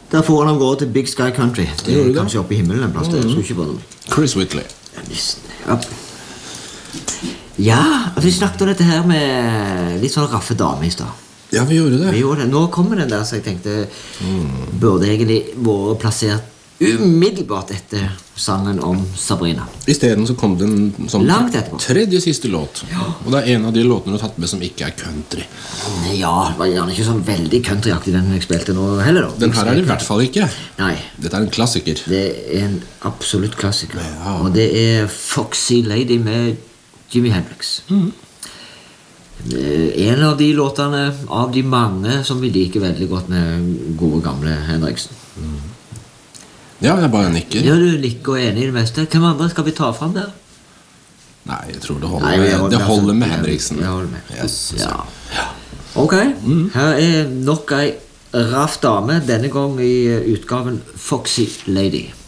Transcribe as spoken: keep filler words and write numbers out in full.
Der får han av gårde til Big Sky Country. Det er kanskje oppe i himmelen en plass. Det tror ikke på den. Chris Whitley. Ja. Ja, vi snakket om dette her med litt sånn raffe dame i sted. Ja, vi gjorde det. Vi gjorde det. Nå kommer den der, så jeg tenkte mm. burde egentlig vært plassert umiddelbart etter sangen om Sabrina. I stedet så kom den som langt etterpå. Tredje siste låt. Ja. Og det er en av de låtene du har tatt med som ikke er country. Ja, det var gjerne ikke sånn veldig countryaktig den jeg spilte nå heller da. Den her er det i hvert fall ikke. Nei. Dette er en klassiker. Det er en absolutt klassiker. Ja. Og det er Foxy Lady med Jimi Hendrix. Mhm. En av de låtene av de mange som vi liker veldig godt med gode gamle Henriksen. Mm. Ja, jeg bare nikker. Ja, du nikker og er enig i det meste. Hvem andre skal vi ta fram der? Nei, jeg tror det holder, Nei, med, holder det holder altså, med Henriksen. Jeg holder med. Yes, ja. ja. Ok, mm. her er nok en raff dame, denne gang i utgaven Foxy Lady.